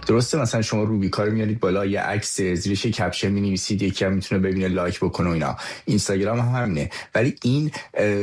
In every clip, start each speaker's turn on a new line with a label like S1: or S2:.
S1: درسته مثلا شما روبیکا رو میارید بالا، یه عکس زیرش کپشن می‌نویسید، یکی هم میتونه ببینه لایک بکنه و اینا. اینستاگرام هم همینه، ولی این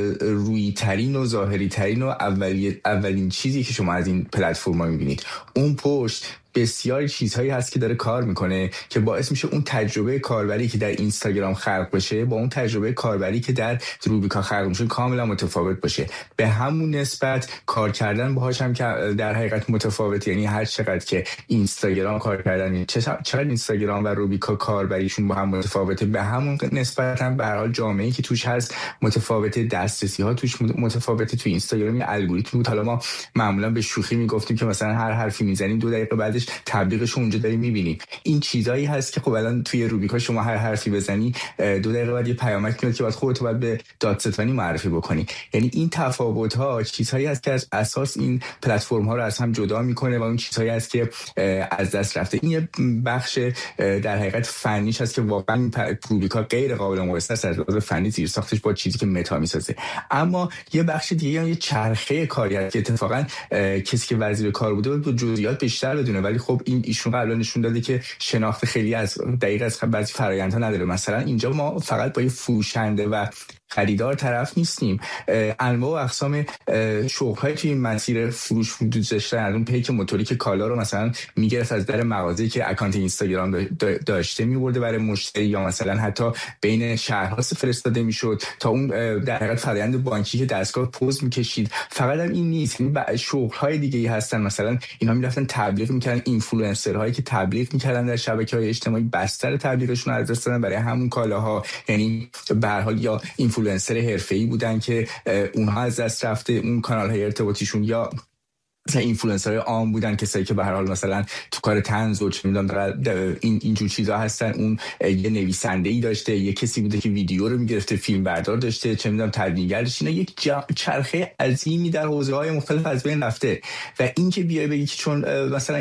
S1: روی ترین و ظاهری ترین و اولین چیزی که شما از این پلتفرم‌ها می‌بینید. اون پشت بسیاری چیزهایی هست که داره کار میکنه که باعث میشه اون تجربه کاربری که در اینستاگرام خلق بشه با اون تجربه کاربری که در روبیکا خلق میشه کاملا متفاوت باشه. به همون نسبت کار کردن باهاش هم که در حقیقت متفاوت، یعنی هر چقدر که اینستاگرام کار کردن، چقدر اینستاگرام و روبیکا کاربریشون با هم متفاوته، به همون نسبت هم به هر حال جامعه‌ای که توش هست متفاوته، دسترسی‌ها توش متفاوته. تو اینستاگرام یه الگوریتم بود، حالا ما معمولا به شوخی میگفتیم که مثلا هر حرفی میزنیم 2 دقیقه بعدش تبلیغش اونجا داریم میبینیم. این چیزایی هست که خب الان توی روبیکا شما هر حرفی بزنی 2 دقیقه بعد یه پیامک میاد که بعد خودت باید به دادستانی معرفی بکنی. یعنی این تفاوت‌ها چیزهایی هست که از اساس این پلتفرم‌ها رو از هم جدا میکنه و اون چیزهایی هست که از دست رفته. این یه بخش در حقیقت فنیش هست که واقعا روبیکا غیر قابل مقایسه است از لحاظ فنی زیر ساختش با چیزی که متا میسازه. اما یه بخش دیگه یه چرخه کاری هست که اتفاقا کسی که وزیر کار بوده بود جزئیات بیشتر بدونه، ولی خب ایشون قبلا نشون داده که شناخت خیلی از دقیق از بعضی فرآیندها نداره. مثلا اینجا ما فقط با یه فروشنده و خریدار طرف نیستیم، انواع و اقسام شغل‌های توی این مسیر فروش وجود داشته. از اون پیک موتوری که کالا رو مثلا میگرفت از در مغازه‌ای که اکانت اینستاگرام داشته می‌برده برای مشتری، یا مثلا حتی بین شهرها فرستاده میشد، تا اون در حقیقت فرآیند بانکی که دستگاه پوز می‌کشید. فقط هم این نیست، این شغل‌های دیگه‌ای هستن. مثلا اینا می‌رفتن تبلیغ می‌کردن، اینفلوئنسرهایی که تبلیغ می‌کردن در شبکه‌های اجتماعی بستر تبلیغشون رو از دست دادن برای همون کالاها. یعنی به هر حال یا اینفلوئنسر حرفه‌ای بودن که اونها از دست رفته اون کانال‌های ارتباطیشون، یا مثلا اینفلوئنسرهای عام بودن کسایی که به هر حال مثلا تو کار طنز و چه می‌دونم این جور چیزا هستن. اون یه نویسنده‌ای داشته، یه کسی بوده که ویدیو رو می‌گرفته، فیلم بردار داشته، چه می‌دونم تدوینگر داشته. اینا یک چرخه عظیمی در حوزه‌های مختلف از بین رفته. و این که بیای بگی که چون مثلا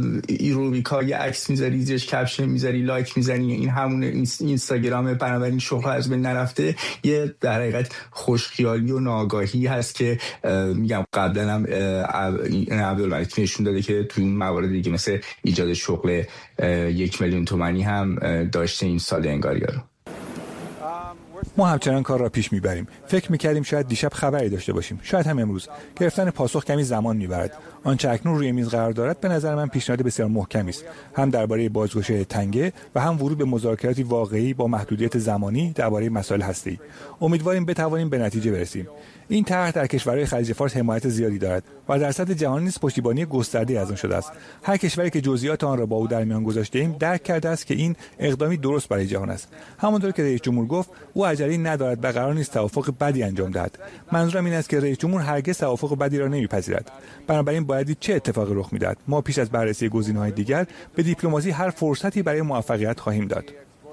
S1: روبیکا یه عکس می‌ذاری زیرش کپشن می‌ذاری لایک می‌زنی این همون اینستاگرام، بنابراین شغل از بین نرفته، یه در حقیقت خوشخیالی و ناآگاهی هست که میگم قبلا هم این عبدالملک نشون داده که تو اون موارد دیگه مثل ایجاد شغل 1 میلیون تومانی هم داشته این سال انگاریا رو.
S2: ما همچنان کار را پیش میبریم. فکر میکردیم شاید دیشب خبری داشته باشیم، شاید هم امروز. گرفتن پاسخ کمی زمان میبرد. آنچه اکنون روی میز قرار دارد به نظر من پیشنهاد بسیار محکمی است، هم درباره بازگشایی تنگه و هم ورود به مذاکراتی واقعی با محدودیت زمانی درباره مسائل هسته‌ای. امیدواریم بتوانیم به نتیجه برسیم. این طرح در کشورهای خلیج فارس حمایت زیادی دارد و در سطح جهانی نیز پشتیبانی گسترده از آن شده است. هر کشوری که جزئیات آن را با او در میان گذاشته‌ایم درک کرده است که این اقدامی درست برای جهان است. همانطور که رئیس جمهور گفت، او عجله‌ای ندارد و قرار نیست توافق بدی انجام دهد. منظورم این است که رئیس جمهور هرگز توافق بدی را نمیپذیرد. بنابراین باید چه اتفاقی رخ می‌دهد. ما پیش از بررسی گزینه‌های دیگر به دیپلماسی هر فرصتی برای موفقیت خواهیم داد.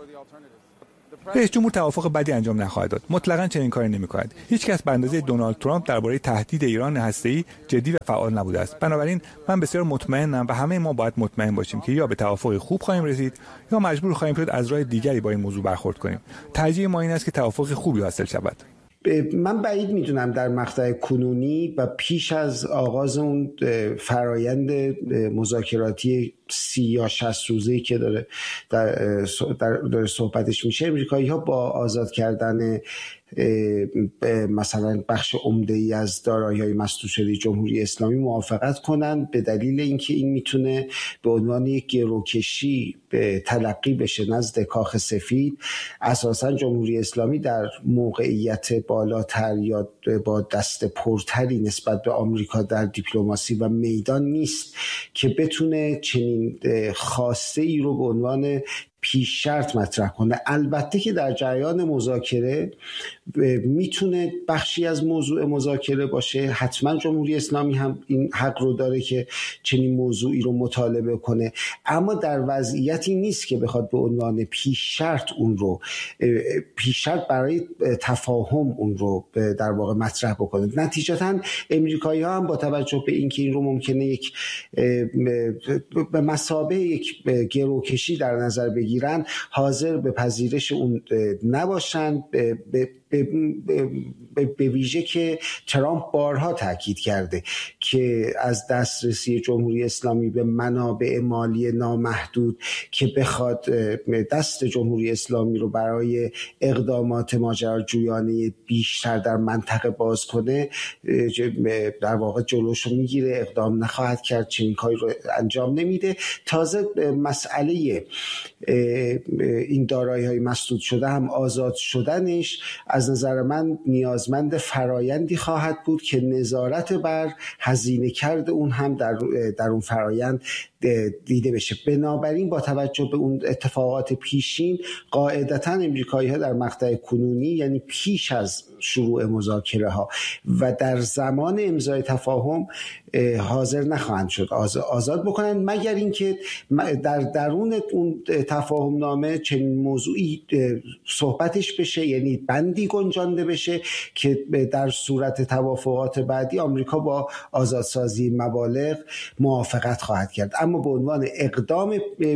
S2: رئیس جمهور توافق بدی انجام نخواهد داد. مطلقاً چنین کاری نمی‌کند. هیچ کس به اندازه دونالد ترامپ درباره تهدید ایران هسته‌ای جدی و فعال نبوده است. بنابراین من بسیار مطمئنم و همه ما باید مطمئن باشیم که یا به توافق خوب خواهیم رسید یا مجبور خواهیم شد از راه دیگری با این موضوع برخورد کنیم. ترجیح ما این است که توافق خوبی حاصل شود.
S3: من بعید میدونم در مقطع کنونی و پیش از آغاز اون فرایند مذاکراتی 30 یا 60 روزه‌ای که داره در صحبتش میشه، امریکایی‌ها با آزاد کردن مثلا بخش عمده‌ای از دارایی‌های مسدود شده جمهوری اسلامی موافقت کنند، به دلیل اینکه این میتونه به عنوان یک گروکشی به تلقی بشه نزد کاخ سفید. اساساً جمهوری اسلامی در موقعیت بالاتر یا با دست پرتری نسبت به آمریکا در دیپلماسی و میدان نیست که بتونه چنین خواسته ای رو به عنوان پیش شرط مطرح کنه. البته که در جریان مذاکره میتونه بخشی از موضوع مذاکره باشه. حتما جمهوری اسلامی هم این حق رو داره که چنین موضوعی رو مطالبه کنه، اما در وضعیتی نیست که بخواد به عنوان پیش شرط اون رو پیش شرط برای تفاهم اون رو در واقع مطرح بکنه. نتیجتا امریکایی‌ها هم با توجه به اینکه این رو ممکنه یک به مثابه یک گروکشی در نظر بگیرن، حاضر به پذیرش اون نباشن. به ویژه که ترامپ بارها تاکید کرده که از دسترسی جمهوری اسلامی به منابع مالی نامحدود که بخواد دست جمهوری اسلامی رو برای اقدامات ماجراجویانه بیشتر در منطقه باز کنه در واقع جلوش رو میگیره، اقدام نخواهد کرد، چنین کاری رو انجام نمیده. تازه مسئله این دارایی‌های مسدود شده هم آزاد شدنش از نظر من نیازمند فرایندی خواهد بود که نظارت بر هزینه کرد اون هم در اون فرایند دیده بشه. بنابراین با توجه به اون اتفاقات پیشین قاعدتاً امریکایی‌ها در مقطع کنونی، یعنی پیش از شروع مذاکره ها و در زمان امضای تفاهم، حاضر نخواهند شد آزاد بکنن، مگر اینکه در درون اون تفاهم نامه چنین موضوعی صحبتش بشه، یعنی بندی گنجانده بشه که در صورت توافقات بعدی آمریکا با آزادسازی مبالغ موافقت خواهد کرد. اما به عنوان اقدام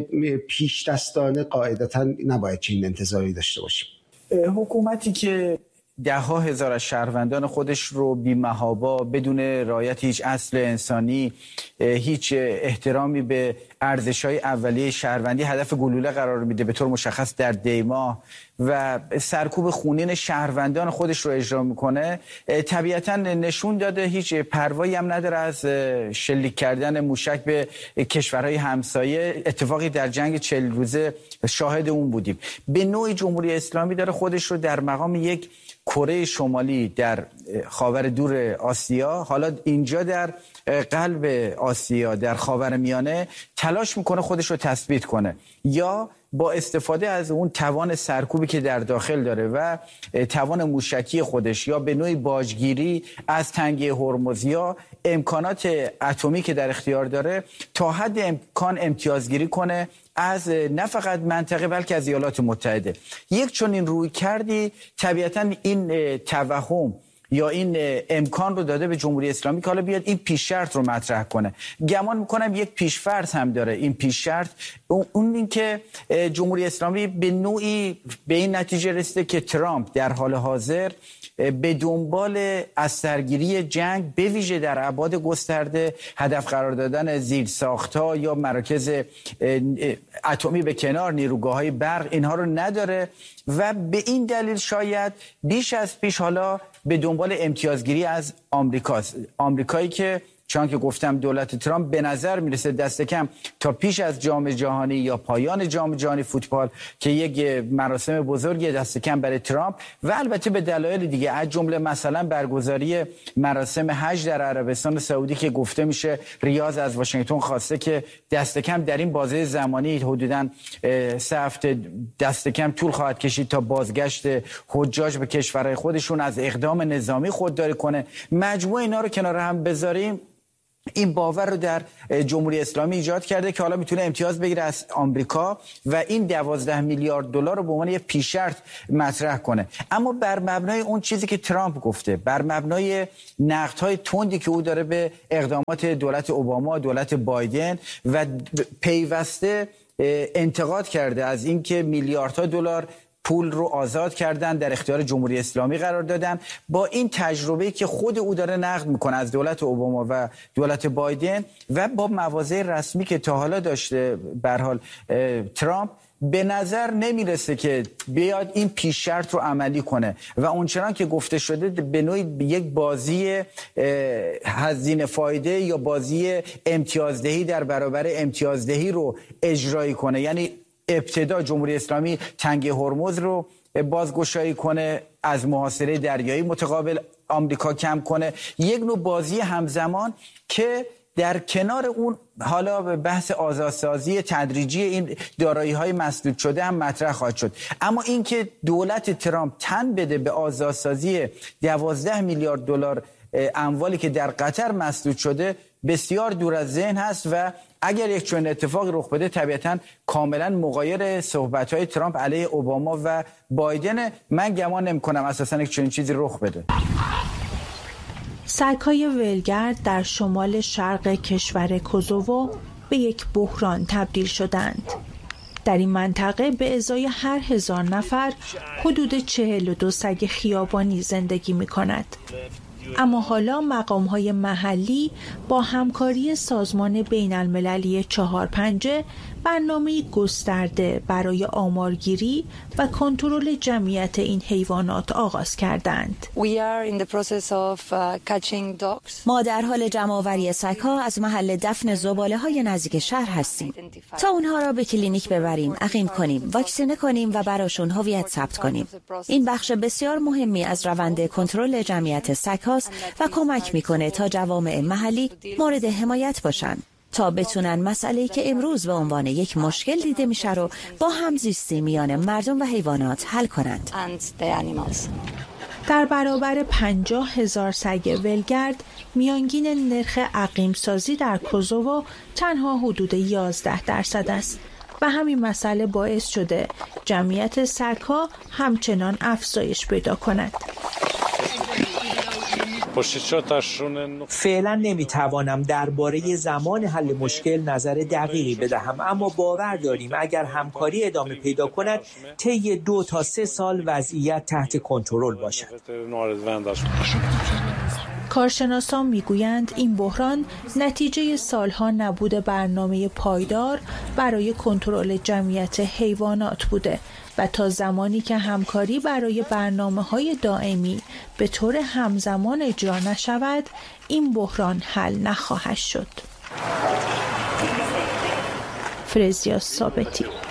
S3: پیش دستانه قاعدتاً نباید چنین انتظاری داشته باشیم.
S4: حکومتی که ده‌ها هزار از شهروندان خودش رو بی‌محابا بدون رعایت هیچ اصل انسانی، هیچ احترامی به ارزش‌های اولیه شهروندی هدف گلوله قرار میده، به طور مشخص در دیما، و سرکوب خونین شهروندان خودش رو اجرا میکنه، طبیعتاً نشون داده هیچ پروایی هم نداره از شلیک کردن موشک به کشورهای همسایه، اتفاقی در جنگ 40 روزه شاهد اون بودیم. به نوعی جمهوری اسلامی داره خودش رو در مقام یک کره شمالی در خاور دور آسیا، حالا اینجا در قلب آسیا در خاورمیانه، تلاش میکنه خودش رو تثبیت کنه، یا با استفاده از اون توان سرکوبی که در داخل داره و توان موشکی خودش، یا به نوعی باجگیری از تنگه هرمز یا امکانات اتمی که در اختیار داره، تا حد امکان امتیازگیری کنه از نه فقط منطقه بلکه از ایالات متحده. یک چنین روی کردی طبیعتاً این توهم یا این امکان رو داده به جمهوری اسلامی که حالا بیاد این پیش شرط رو مطرح کنه. گمان میکنم یک پیش فرض هم داره. این پیش شرط اون این که جمهوری اسلامی به نوعی به این نتیجه رسیده که ترامپ در حال حاضر به دنبال از سرگیری جنگ به ویژه در ابعاد گسترده، هدف قرار دادن زیرساخت‌ها یا مراکز اتمی به کنار، نیروگاه‌های برق، اینها رو نداره و به این دلیل شاید بیش از پیش حالا به دنبال امتیازگیری از آمریکاست. آمریکایی که چون که گفتم دولت ترامپ به نظر میرسه دست کم تا پیش از جام جهانی یا پایان جام جهانی فوتبال که یک مراسم بزرگی دست کم برای ترامپ و البته به دلایل دیگه، از جمله مثلا برگزاری مراسم حج در عربستان سعودی که گفته میشه ریاض از واشنگتن خواسته که دست کم در این بازه زمانی حدوداً 3 هفته دست کم طول خواهد کشید تا بازگشت حجاج به کشورهای خودشون از اقدام نظامی خودداری کنه. مجموع اینا رو کنار هم بذاریم، این باور رو در جمهوری اسلامی ایجاد کرده که حالا میتونه امتیاز بگیره از آمریکا و این 12 میلیارد دلار رو به عنوان یک پیش شرط مطرح کنه. اما بر مبنای اون چیزی که ترامپ گفته، بر مبنای نقدهای تندی که او داره به اقدامات دولت اوباما، دولت بایدن و پیوسته انتقاد کرده از اینکه میلیاردها دلار پول رو آزاد کردن، در اختیار جمهوری اسلامی قرار دادن، با این تجربه‌ای که خود او داره نقد میکنه از دولت اوباما و دولت بایدن و با مواضع رسمی که تا حالا داشته به هر حال ترامپ، به نظر نمیرسه که بیاد این پیش شرط رو عملی کنه و اونچنان که گفته شده به نوعی یک بازی هزینه فایده یا بازی امتیازدهی در برابر امتیازدهی رو اجرایی کنه. یعنی ابتدا جمهوری اسلامی تنگه هرمز رو بازگشایی کنه، از محاصره دریایی متقابل آمریکا کم کنه، یک نوع بازی همزمان که در کنار اون حالا به بحث آزادسازی تدریجی این دارایی‌های مسدود شده هم مطرح خواهد شد. اما اینکه دولت ترامپ تن بده به آزادسازی 12 میلیارد دلار اموالی که در قطر مسدود شده بسیار دور از ذهن هست و اگر یک چنین اتفاقی رخ بده طبیعتاً کاملاً مغایر صحبت‌های ترامپ علیه اوباما و بایدن. من گمان نمی‌کنم اساساً یک چنین چیزی رخ بده.
S5: سگ‌های ولگرد در شمال شرق کشور کوزوو به یک بحران تبدیل شدند. در این منطقه به ازای هر 1000 نفر حدود 42 سگ خیابانی زندگی می کند. اما حالا مقام‌های محلی با همکاری سازمان بین‌المللی 4پنجه برنامه گسترده برای آمارگیری و کنترل جمعیت این حیوانات آغاز کردند.
S6: ما در حال جمع‌آوری سگ‌ها از محل دفن زباله‌های نزدیک شهر هستیم تا اونها را به کلینیک ببریم، عقیم کنیم، واکسینه کنیم و براشون هویت ثبت کنیم. این بخش بسیار مهمی از روند کنترل جمعیت سگ‌هاست و کمک می‌کنه تا جوامع محلی مورد حمایت باشن تا بتونن مسئله‌ای که امروز به عنوان یک مشکل دیده میشه رو با همزیستی میان مردم و حیوانات حل کنند.
S5: در برابر 50,000 سگ ولگرد، میانگین نرخ عقیم سازی در کوزوو تنها حدود 11% است و همین مسئله باعث شده جمعیت سگ‌ها همچنان افزایش پیدا کند.
S7: فعلا نمیتوانم درباره زمان حل مشکل نظر دقیقی بدهم، اما باور داریم اگر همکاری ادامه پیدا کند طی 2 تا 3 سال وضعیت تحت کنترل باشد.
S5: کارشناسان میگویند این بحران نتیجه سالها نبود برنامه پایدار برای کنترل جمعیت حیوانات بوده و تا زمانی که همکاری برای برنامه‌های دائمی به طور همزمان اجرا نشود، این بحران حل نخواهد شد. فرزیا ثابتی.